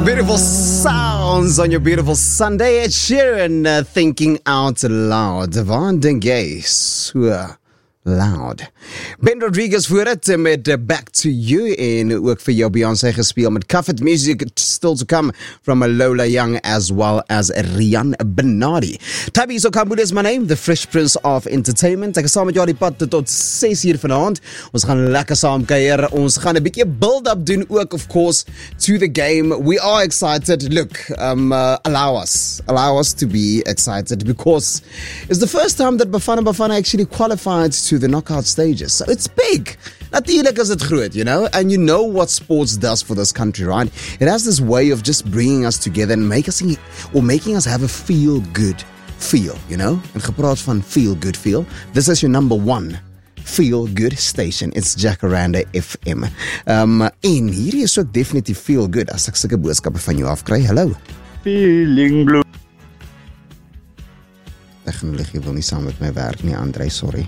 Beautiful sounds on your beautiful Sunday. Ed Sheeran, thinking out loud. Van den Gay, so loud. Ben Rodriguez voor het met Back to You en ook vir jou Beyoncé gespeel met Cuffed Music still to come from Lola Young as well as Rian Benardi. Tabby Sokambu is my name, the Fresh Prince of Entertainment. Ek is saam met jou die pad tot 6 uur vanaand. Ons gaan lekker saam kuier. Ons gaan 'n bietjie build-up doen ook of course to the game. We are excited. Look, allow us to be excited because it's the first time that Bafana actually qualified to the knockout stages. So it's big. Natuurlijk is het groot, you know, and you know what sports does for this country, right? It has this way of just bringing us together and making us have a feel-good feel, you know? En gepraat van feel-good feel, this is your number one feel-good station. It's Jacaranda FM. En hierdie is ook definitief feel-good as ek sulke boodskappe van jou afkry. Hallo. Feeling blue. Jy wil nie saam met my werk nie, André, sorry.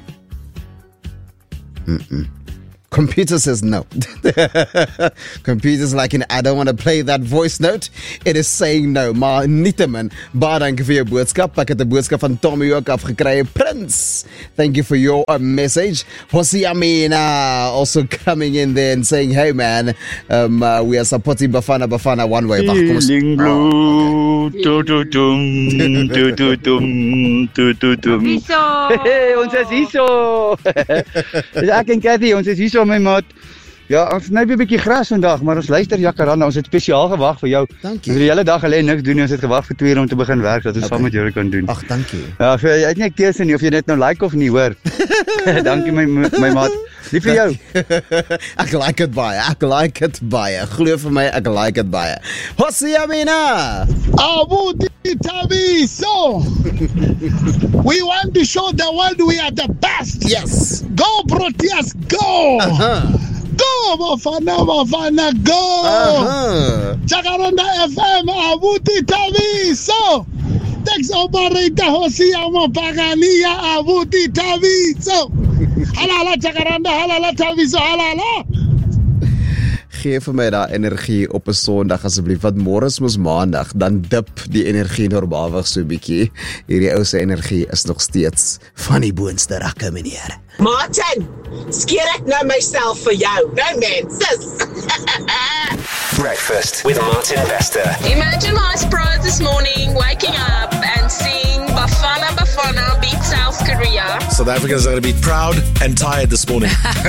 Computer says no. Computer's like, I don't want to play that voice note. It is saying no. Maar nietemin, baie dankie vir jou boodskap. Ek het 'n boodskap van Tommy ook afgekry. Prince, thank you for your message. Hosea Amina also coming in there and saying, hey man, we are supporting Bafana one way. Feeling blue. Tu-tu-tum, tu-tu-tum, tu-tu-tum. Ons is hierso. Dis ek en Cathy, ons is hierso my maat. Ja, ons sny 'n bietjie gras vandag, maar ons luister Jacaranda. Ons het spesiaal gewag vir jou. Dankie. Ons het die hele dag alleen niks doen nie. Ons het gewag vir 2 uur om te begin werk dat ons saam met jou kan doen. Ag, dankie. Ja, vir jy het nie keuse nie of jy dit nou like of nie, hoor. Dankie my maat. Lief vir jou. Ek like it baie. Glo vir my, ek like it baie. Hosea Mina. Abu Dhabi, so we want to show the world we are the best. Yes. Go Proteas, go. Go Bafana, go. Jacaranda FM, Abu Dhabi, so thanks operator Hosea Mopagania, Abu Dhabi, so halala Jacaranda, halala Dhabi, so halala. Geef vir my daai energie op 'n Sondag asseblief, want môre is mos Maandag, dan dip die energie normaalweg so 'n bietjie. Hierdie ou se energie is nog steeds van die boonste rakke, meneer. Martin, skeer ek nou myself vir jou? No man, sis. Breakfast with Martin Vester. Imagine my surprise this morning, waking up and seeing Bafana beat South Korea. South Africans are going to be proud and tired this morning.